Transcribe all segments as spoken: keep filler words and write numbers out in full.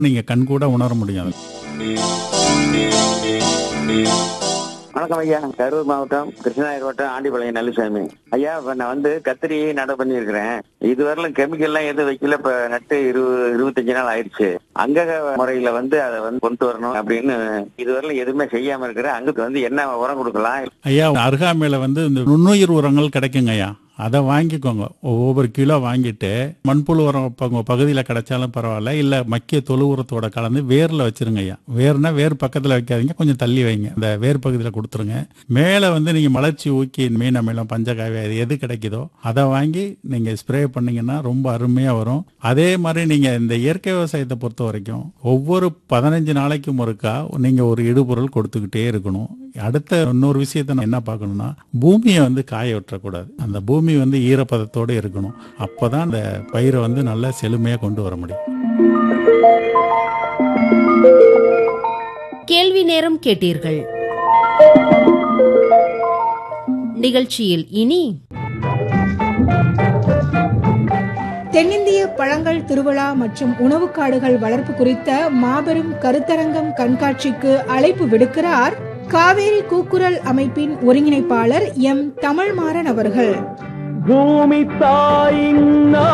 நீங்க கண்கூட உணர முடியும். வணக்கம் ஐயா. கரூர் மாவட்டம் கிருஷ்ணகிரி வட்டம் ஆண்டிபாளையம் நல்லுசாமி ஐயா. இப்ப நான் வந்து கத்திரி நட பண்ணியிருக்கிறேன். இதுவரையிலும் கெமிக்கல் எல்லாம் எதுவும் வைக்கல. இப்ப நட்டு இருபது இருபத்தஞ்சு நாள் ஆயிடுச்சு. அங்க முறையில வந்து அதை வந்து கொண்டு வரணும் அப்படின்னு இதுவரையிலும் எதுவுமே செய்யாம இருக்கிறேன். அங்குக்கு வந்து என்ன உரம் கொடுக்கலாம் ஐயா? அருகாமையில வந்து இந்த நுண்ணுயிர் உரங்கள் கிடைக்குங்க ஐயா. அதை வாங்கிக்கோங்க. ஒவ்வொரு கிலோ வாங்கிட்டு மண்புழு உரம் உங்க பகுதியில் கிடைச்சாலும் பரவாயில்ல, இல்ல மக்கிய தொழு உரத்தோட கலந்து வேர்ல வச்சிருங்க ஐயா. வேர்னா வேர் பக்கத்துல வைக்காதீங்க, கொஞ்சம் தள்ளி வைங்க. இந்த வேர் பகுதியில் கொடுத்துருங்க. மேல வந்து நீங்க மலர்ச்சி ஊக்கி மீன் அமிலம் பஞ்சகாவி அது எது கிடைக்குதோ அதை வாங்கி நீங்க ஸ்ப்ரே பண்ணீங்கன்னா ரொம்ப அருமையா வரும். அதே மாதிரி நீங்க இந்த இயற்கை விவசாயத்தை பொறுத்த வரைக்கும் ஒவ்வொரு பதினஞ்சு நாளைக்கும் ஒருக்கா நீங்க ஒரு இடுபொருள் கொடுத்துக்கிட்டே இருக்கணும். அடுத்த இன்னொரு விஷயத்த நான் என்ன பார்க்கணும்னா, பூமியை வந்து காய விட்டுறக்கூடாது. அந்த பூமி வந்து ஈரப்பதத்தோடு இருக்கணும். அப்பதான் அந்த பயிரை வந்து நல்லா செழுமையா கொண்டு வர முடியும். கேள்வி நேரம் கேட்டீர்கள். நிகழ்ச்சியில் இனி தென்னிந்திய பழங்கள் திருவிழா மற்றும் உணவு காடுகள் வளர்ப்பு குறித்த மாபெரும் கருத்தரங்கம் கண்காட்சிக்கு அழைப்பு விடுக்கிறார் காவேரி கூக்குரல் அமைப்பின் ஒருங்கிணைப்பாளர் எம் தமிழ்மாறன் அவர்கள். பூமி தாயின்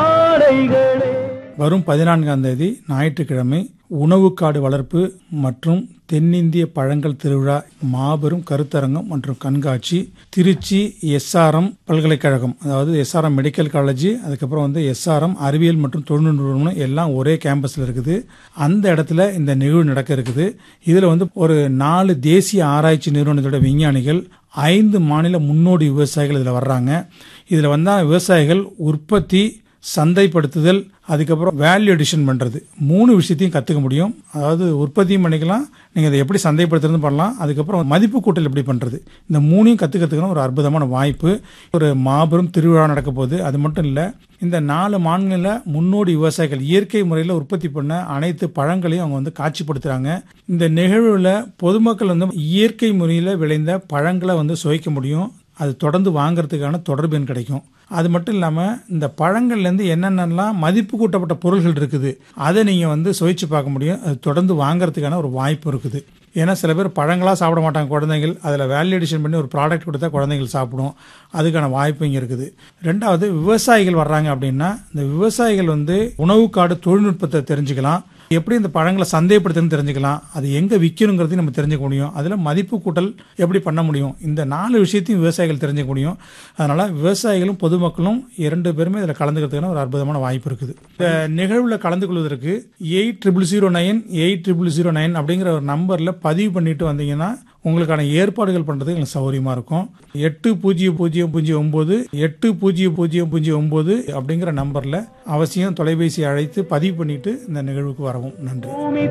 நாடைகளே. வரும் பதினான்காம் தேதி ஞாயிற்றுக்கிழமை உணவு காடு வளர்ப்பு மற்றும் தென்னிந்திய பழங்கள் திருவிழா மாபெரும் கருத்தரங்கம் மற்றும் கண்காட்சி திருச்சி எஸ்ஆர்எம் பல்கலைக்கழகம், அதாவது எஸ்ஆர்எம் மெடிக்கல் காலேஜ், அதுக்கப்புறம் வந்து எஸ்ஆர்எம் அறிவியல் மற்றும் தொழில்நுட்ப நிறுவனம் எல்லாம் ஒரே கேம்பஸ்ல இருக்குது. அந்த இடத்துல இந்த நிகழ்வு நடக்க இருக்குது. இதுல வந்து ஒரு நாலு தேசிய ஆராய்ச்சி நிறுவனத்தோட விஞ்ஞானிகள், ஐந்து மாநில முன்னோடி விவசாயிகள் இதுல வர்றாங்க. இதுல வந்தா விவசாயிகள் உற்பத்தி, சந்தைப்படுத்துதல், அதுக்கப்புறம் வேல்யூ அடிஷன் பண்றது, மூணு விஷயத்தையும் கத்துக்க முடியும். அதாவது உற்பத்தியும் பண்ணிக்கலாம், நீங்க அதை எப்படி சந்தைப்படுத்துறது பண்ணலாம், அதுக்கப்புறம் மதிப்பு கூட்டல் எப்படி பண்றது, இந்த மூணையும் கத்துக்கிறதுக்கான ஒரு அற்புதமான வாய்ப்பு. ஒரு மாபெரும் திருவிழா நடக்க போகுது. அது மட்டும் இல்ல, இந்த நாலு மாநில முன்னோடி விவசாயிகள் இயற்கை முறையில் உற்பத்தி பண்ண அனைத்து பழங்களையும் அவங்க வந்து காட்சிப்படுத்துறாங்க. இந்த நிகழ்வுல பொதுமக்கள் வந்து இயற்கை முறையில் விளைந்த பழங்களை வந்து சுவைக்க முடியும். அது தொடர்ந்து வாங்கறதுக்கான தொடர்பு எண் கிடைக்கும். அது மட்டும் இல்லாம இந்த பழங்கள்லேருந்து என்னென்னலாம் மதிப்பு கூட்டப்பட்ட பொருள்கள் இருக்குது அதை நீங்க வந்து சுவைச்சு பார்க்க முடியும். அது தொடர்ந்து வாங்கறதுக்கான ஒரு வாய்ப்பு இருக்குது. ஏன்னா சில பேர் பழங்களா சாப்பிட மாட்டாங்க குழந்தைகள். அதில் வேல்யூ அடிஷன் பண்ணி ஒரு ப்ராடக்ட் கொடுத்தா குழந்தைகள் சாப்பிடும். அதுக்கான வாய்ப்பு இங்கே இருக்குது. ரெண்டாவது, விவசாயிகள் வர்றாங்க அப்படின்னா இந்த விவசாயிகள் வந்து உணவு காடு தொழில்நுட்பத்தை தெரிஞ்சுக்கலாம், எப்படி இந்த பழங்களை சந்தைப்படுத்துன்னு தெரிஞ்சுக்கலாம், அது எங்க விற்கணுங்கிறதையும் நம்ம தெரிஞ்சுக்க முடியும். அதுல மதிப்பு கூட்டல் எப்படி பண்ண முடியும், இந்த நாலு விஷயத்தையும் விவசாயிகள் தெரிஞ்சுக்க முடியும். அதனால விவசாயிகளும் பொதுமக்களும் இரண்டு பேருமே இதில் கலந்துக்கிறதுக்கான ஒரு அற்புதமான வாய்ப்பு இருக்குது. இந்த நிகழ்வுல கலந்து கொள்வதற்கு eight triple zero nine eight triple zero nine அப்படிங்கிற ஒரு நம்பர்ல பதிவு பண்ணிட்டு வந்தீங்கன்னா உங்களுக்கான ஏற்பாடுகள் பண்றது எங்களுக்கு சௌகரியமா இருக்கும். எட்டு பூஜ்ஜியம் பூஜ்ஜியம் பூஜ்ஜியம் ஒன்பது எட்டு பூஜ்ஜியம் பூஜ்ஜியம் பூஜ்ஜியம் ஒன்பது அப்படிங்கிற நம்பர்ல அவசியம் தொலைபேசி அழைத்து பதிவு பண்ணிட்டு இந்த நிகழ்வுக்கு வரவும். நன்றி.